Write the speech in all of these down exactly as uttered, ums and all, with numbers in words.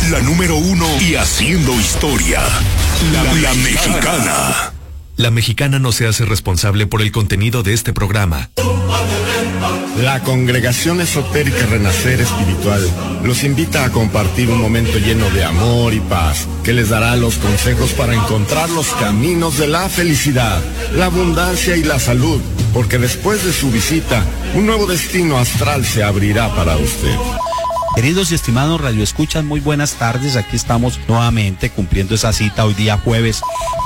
La número uno y haciendo historia. La, la Mexicana. La Mexicana no se hace responsable por el contenido de este programa. La Congregación Esotérica Renacer Espiritual los invita a compartir un momento lleno de amor y paz, que les dará los consejos para encontrar los caminos de la felicidad, la abundancia y la salud, porque después de su visita, un nuevo destino astral se abrirá para usted. Queridos y estimados radioescuchas, muy buenas tardes. Aquí estamos nuevamente cumpliendo esa cita hoy día jueves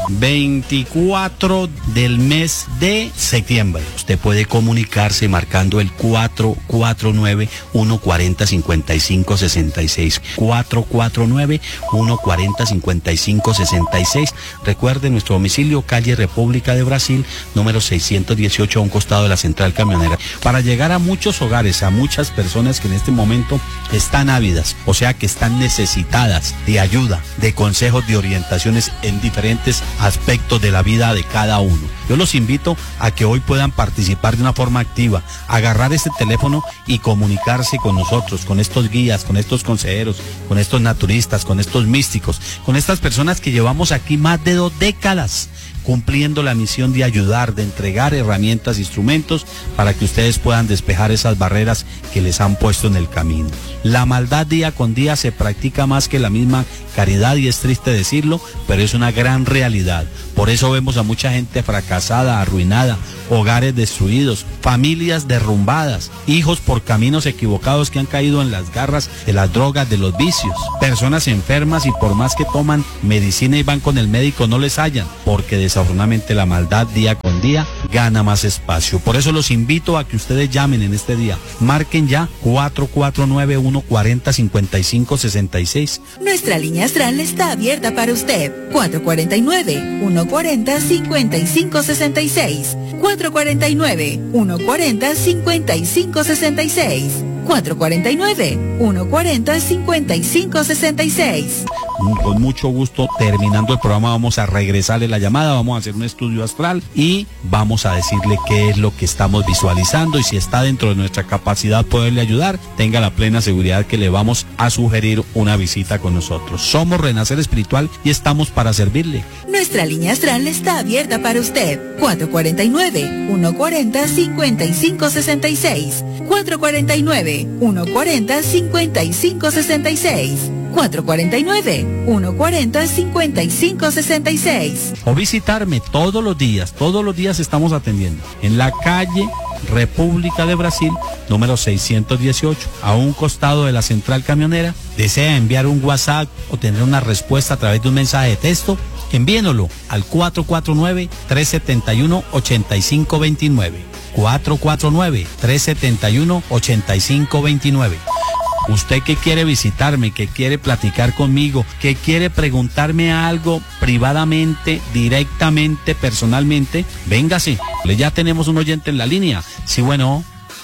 veinticuatro del mes de septiembre. Usted puede comunicarse marcando el cuatro cuatro nueve, uno cuatro cero, cinco cinco seis seis. cuatro cuatro nueve, uno cuatro cero, cinco cinco seis seis. Recuerde nuestro domicilio, calle República de Brasil, número seiscientos dieciocho, a un costado de la central camionera. Para llegar a muchos hogares, a muchas personas que en este momento están ávidas, o sea que están necesitadas de ayuda, de consejos, de orientaciones en diferentes aspectos de la vida de cada uno. Yo los invito a que hoy puedan participar de una forma activa, agarrar este teléfono y comunicarse con nosotros, con estos guías, con estos consejeros, con estos naturistas, con estos místicos, con estas personas que llevamos aquí más de dos décadas cumpliendo la misión de ayudar, de entregar herramientas, instrumentos para que ustedes puedan despejar esas barreras que les han puesto en el camino. La maldad día con día se practica más que la misma caridad, y es triste decirlo, pero es una gran realidad. Por eso vemos a mucha gente fracasada, arruinada, hogares destruidos, familias derrumbadas, hijos por caminos equivocados que han caído en las garras de las drogas, de los vicios, personas enfermas y por más que toman medicina y van con el médico no les hallan, porque desafortunadamente la maldad día con día gana más espacio. Por eso los invito a que ustedes llamen en este día, marquen ya cuatro cuatro nueve, uno cuatro cero, cinco cinco seis seis. Nuestra línea astral está abierta para usted. cuatro cuatro nueve, uno cuatro cero, cinco cinco seis seis. cuatro cuatro nueve, uno cuatro cero, cinco cinco seis seis. cuatro cuatro nueve, uno cuatro cero, cinco cinco seis seis. Con mucho gusto, terminando el programa, vamos a regresarle la llamada, vamos a hacer un estudio astral y vamos a decirle qué es lo que estamos visualizando, y si está dentro de nuestra capacidad poderle ayudar, tenga la plena seguridad que le vamos a sugerir una visita con nosotros. Somos Renacer Espiritual y estamos para servirle. Nuestra línea astral está abierta para usted. cuatro cuatro nueve, uno cuatro cero, cinco cinco seis seis. cuatro cuatro nueve, uno cuatro cero, cinco cinco seis seis. cuatro cuatro nueve, uno cuatro cero, cinco cinco seis seis. O visitarme todos los días, todos los días estamos atendiendo en la calle República de Brasil, número seiscientos dieciocho, a un costado de la central camionera. Desea enviar un WhatsApp o tener una respuesta a través de un mensaje de texto, envíenlo al cuatro cuatro nueve, tres siete uno, ocho cinco dos nueve. cuatro cuatro nueve, tres siete uno, ocho cinco dos nueve. Usted que quiere visitarme, que quiere platicar conmigo, que quiere preguntarme algo privadamente, directamente, personalmente, véngase. Ya tenemos un oyente en la línea. Sí, bueno.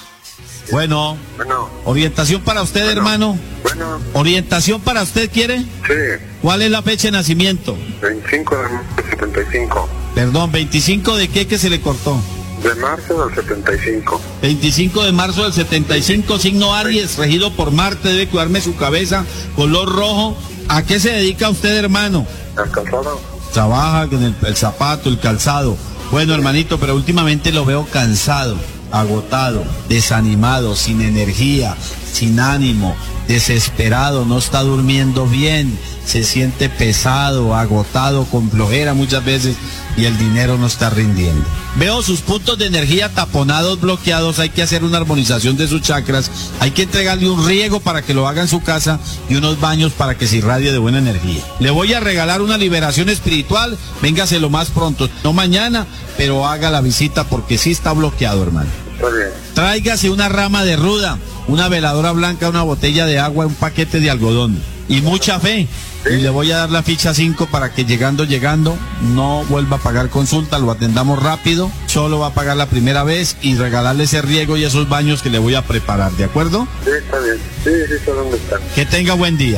Bueno. Bueno. Orientación para usted, bueno, hermano. Bueno. Orientación para usted, ¿quiere? Sí. ¿Cuál es la fecha de nacimiento? veinticinco de marzo del setenta y cinco. Perdón, ¿veinticinco de qué que se le cortó? De marzo del setenta y cinco. veinticinco de marzo del setenta y cinco, signo Aries, regido por Marte, debe cuidarme su cabeza, color rojo. ¿A qué se dedica usted, hermano? ¿Al calzado? Trabaja con el, el zapato, el calzado. Bueno, hermanito, pero últimamente lo veo cansado, agotado, desanimado, sin energía, sin ánimo, desesperado, no está durmiendo bien, se siente pesado, agotado, con flojera muchas veces, y el dinero no está rindiendo. Veo sus puntos de energía taponados, bloqueados. Hay que hacer una armonización de sus chakras, hay que entregarle un riego para que lo haga en su casa y unos baños para que se irradie de buena energía. Le voy a regalar una liberación espiritual, véngase lo más pronto, no mañana, pero haga la visita porque sí está bloqueado, hermano. Está bien. Tráigase una rama de ruda, una veladora blanca, una botella de agua, un paquete de algodón y mucha fe. Y le voy a dar la ficha cinco para que llegando, llegando, no vuelva a pagar consulta, lo atendamos rápido, solo va a pagar la primera vez y regalarle ese riego y esos baños que le voy a preparar, ¿de acuerdo? Sí, está bien. Sí, sí, está donde está. Que tenga buen día.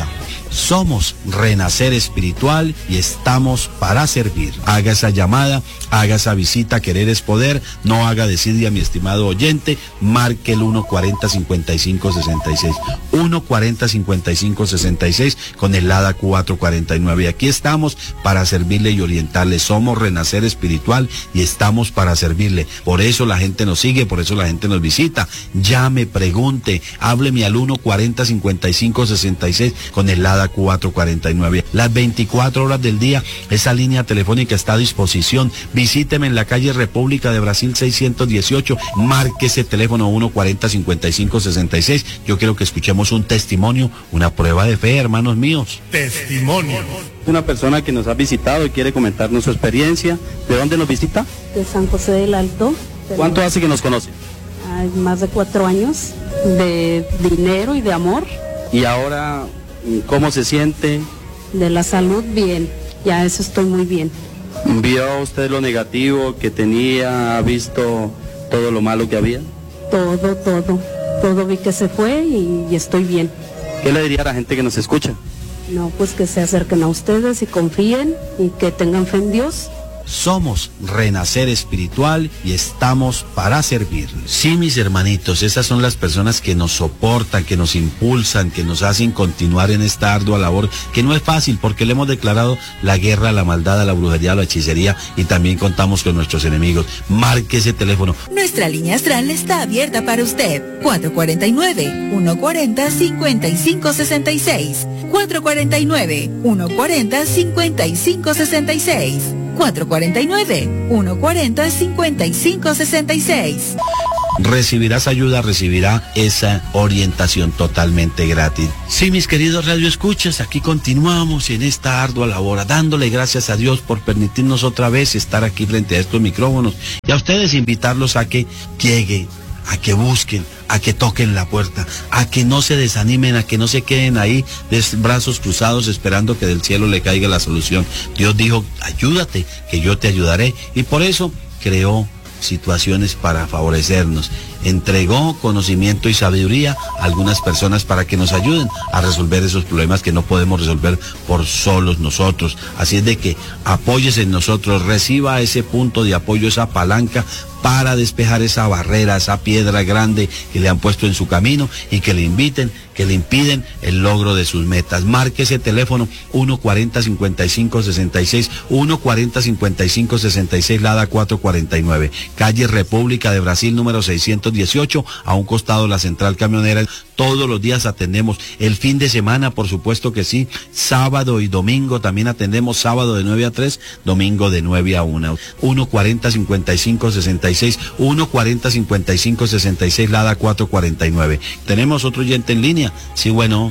Somos Renacer Espiritual y estamos para servir. Haga esa llamada, haga esa visita, querer es poder, no haga desidia, mi estimado oyente, marque el uno cuarenta, cincuenta y cinco, sesenta y seis, uno cuarenta, cincuenta y cinco, sesenta y seis con el LADA cuatro cuarenta y nueve. Y aquí estamos para servirle y orientarle. Somos Renacer Espiritual y estamos para servirle. Por eso la gente nos sigue, por eso la gente nos visita. Llame, pregunte, hábleme al uno cuarenta, cincuenta y cinco, sesenta y seis con el LADA cuatro cuarenta y nueve. Las veinticuatro horas del día, esa línea telefónica está a disposición. Visíteme en la calle República de Brasil seiscientos dieciocho, marque ese teléfono uno cuarenta, cincuenta y cinco, sesenta y seis. Yo quiero que escuchemos un testimonio, una prueba de fe, hermanos míos. Testimonio. Una persona que nos ha visitado y quiere comentarnos su experiencia. ¿De dónde nos visita? De San José del Alto. ¿Cuánto hace que nos conoce? Hay más de cuatro años de dinero y de amor. Y ahora, ¿cómo se siente? De la salud, bien. Ya eso estoy muy bien. ¿Vio usted lo negativo que tenía? ¿Ha visto todo lo malo que había? Todo, todo. Todo vi que se fue y, y estoy bien. ¿Qué le diría a la gente que nos escucha? No, pues que se acerquen a ustedes y confíen y que tengan fe en Dios. Somos Renacer Espiritual y estamos para servir. Sí, mis hermanitos, esas son las personas que nos soportan, que nos impulsan, que nos hacen continuar en esta ardua labor, que no es fácil porque le hemos declarado la guerra a la maldad, a la brujería, a la hechicería y también contamos con nuestros enemigos. Marque ese teléfono. Nuestra línea astral está abierta para usted. cuatro cuarenta y nueve, uno cuarenta, cincuenta y cinco sesenta y seis. cuatro cuarenta y nueve, uno cuarenta, cincuenta y cinco sesenta y seis. cuatro cuarenta y nueve, uno cuarenta, cincuenta y cinco sesenta y seis. Recibirás ayuda, recibirá esa orientación totalmente gratis. Sí, mis queridos radioescuchas, aquí continuamos en esta ardua labor, dándole gracias a Dios por permitirnos otra vez estar aquí frente a estos micrófonos y a ustedes invitarlos a que lleguen, a que busquen, a que toquen la puerta, a que no se desanimen, a que no se queden ahí de brazos cruzados esperando que del cielo le caiga la solución. Dios dijo, ayúdate, que yo te ayudaré, y por eso creó situaciones para favorecernos. Entregó conocimiento y sabiduría a algunas personas para que nos ayuden a resolver esos problemas que no podemos resolver por solos nosotros. Así es de que apóyese en nosotros, reciba ese punto de apoyo, esa palanca para despejar esa barrera, esa piedra grande que le han puesto en su camino y que le inviten, que le impiden el logro de sus metas. Marque ese teléfono uno cuarenta, cincuenta y cinco sesenta y seis, uno cuarenta, cincuenta y cinco sesenta y seis, LADA cuatro cuarenta y nueve, calle República de Brasil número seiscientos dieciocho, a un costado de la central camionera. Todos los días atendemos, el fin de semana por supuesto que sí, sábado y domingo también atendemos, sábado de nueve a tres, domingo de nueve a una. uno cuarenta, cincuenta y cinco sesenta y seis, uno cuarenta, cincuenta y cinco sesenta y seis, LADA cuatro cuarenta y nueve. Tenemos otro oyente en línea. Sí, bueno.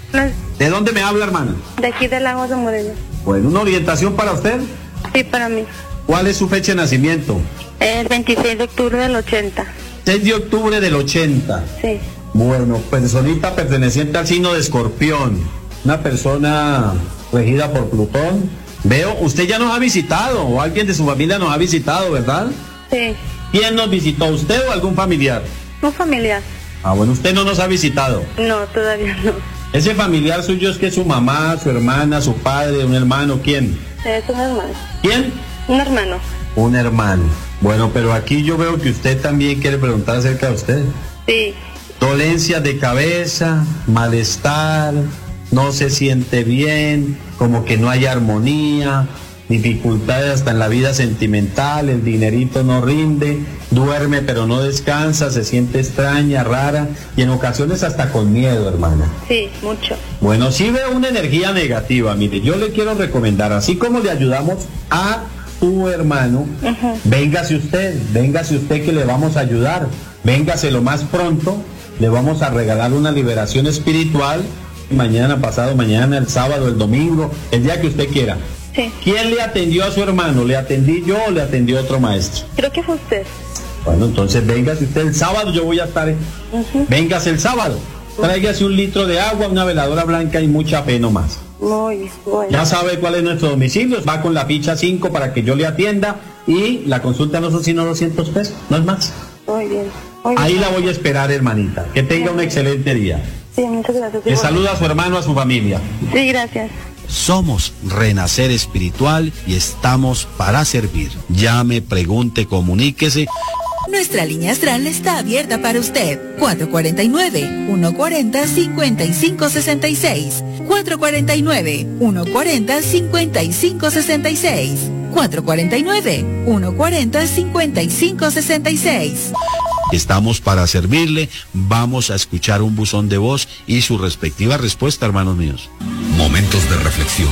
¿De dónde me habla, hermana? De aquí de Lagos de Moreno. Bueno, ¿una orientación para usted? Sí, para mí. ¿Cuál es su fecha de nacimiento? El veintiséis de octubre del ochenta. seis de octubre del ochenta. Sí. Bueno, personita perteneciente al signo de Escorpión. Una persona regida por Plutón. Veo, usted ya nos ha visitado, o alguien de su familia nos ha visitado, ¿verdad? Sí. ¿Quién nos visitó, usted o algún familiar? Un familiar. Ah, bueno, usted no nos ha visitado. No, todavía no. ¿Ese familiar suyo es que su mamá, su hermana, su padre, un hermano, quién? Es un hermano. ¿Quién? Un hermano. Un hermano. Bueno, pero aquí yo veo que usted también quiere preguntar acerca de usted. Sí. Dolencias de cabeza, malestar, no se siente bien, como que no hay armonía, dificultades hasta en la vida sentimental, el dinerito no rinde, duerme pero no descansa, se siente extraña, rara y en ocasiones hasta con miedo, hermana. Sí, mucho. Bueno, sí veo una energía negativa. Mire, yo le quiero recomendar, así como le ayudamos a su hermano, uh-huh. véngase usted, véngase usted que le vamos a ayudar, véngase lo más pronto, le vamos a regalar una liberación espiritual, mañana, pasado mañana, el sábado, el domingo, el día que usted quiera. Sí. ¿Quién le atendió a su hermano? ¿Le atendí yo o le atendió otro maestro? Creo que fue usted. Bueno, entonces véngase usted el sábado, yo voy a estar, uh-huh. véngase el sábado, tráigase un litro de agua, una veladora blanca y mucha fe nomás. Muy bueno. Ya sabe cuál es nuestro domicilio, va con la ficha cinco para que yo le atienda y la consulta no son sino doscientos pesos, no es más. Muy bien. Muy Ahí bien. la voy a esperar, hermanita. Que tenga un excelente día. Sí, muchas gracias. Le saluda a su hermano, a su familia. Sí, gracias. Somos Renacer Espiritual y estamos para servir. Llame, pregunte, comuníquese. Nuestra línea astral está abierta para usted. cuatro cuatro nueve, uno cuatro cero, cinco cinco seis seis. cuatro cuatro nueve, uno cuatro cero, cinco cinco seis seis. cuatro cuatro nueve, uno cuatro cero, cinco cinco seis seis. Estamos para servirle. Vamos a escuchar un buzón de voz y su respectiva respuesta, hermanos míos. Momentos de reflexión.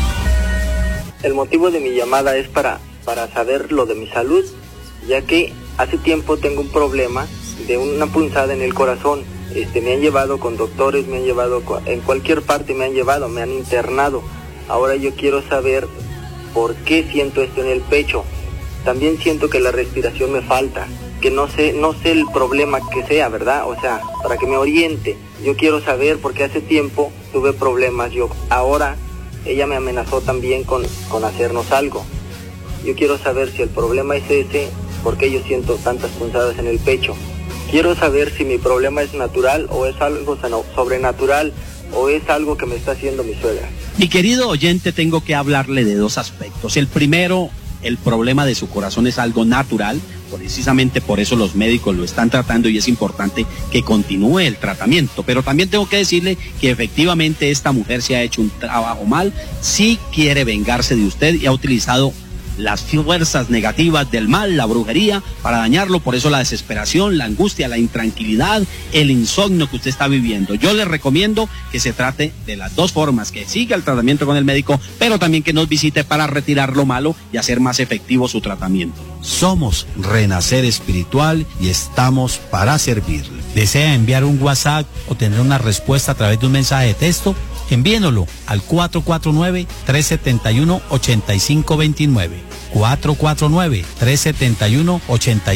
El motivo de mi llamada es para, para saber lo de mi salud, ya que hace tiempo tengo un problema de una punzada en el corazón. Este, me han llevado con doctores, me han llevado en cualquier parte, me han llevado, me han internado. Ahora yo quiero saber por qué siento esto en el pecho. También siento que la respiración me falta, que no sé, no sé el problema que sea, ¿verdad? O sea, para que me oriente. Yo quiero saber porque hace tiempo tuve problemas. Yo ahora ella me amenazó también con, con hacernos algo. Yo quiero saber si el problema es ese, por qué yo siento tantas punzadas en el pecho. Quiero saber si mi problema es natural o es algo sobrenatural o es algo que me está haciendo mi suegra. Mi querido oyente, tengo que hablarle de dos aspectos. El primero, el problema de su corazón es algo natural, precisamente por eso los médicos lo están tratando y es importante que continúe el tratamiento. Pero también tengo que decirle que efectivamente esta mujer se ha hecho un trabajo mal, sí quiere vengarse de usted y ha utilizado las fuerzas negativas del mal, la brujería, para dañarlo. Por eso la desesperación, la angustia, la intranquilidad, el insomnio que usted está viviendo. Yo le recomiendo que se trate de las dos formas, que siga el tratamiento con el médico, pero también que nos visite para retirar lo malo y hacer más efectivo su tratamiento. Somos Renacer Espiritual y estamos para servirle. ¿Desea enviar un WhatsApp o tener una respuesta a través de un mensaje de texto? Envíenlo al cuatro cuatro nueve, tres siete uno, ocho cinco dos nueve. cuatro cuatro nueve, tres siete uno, ocho cinco dos nueve.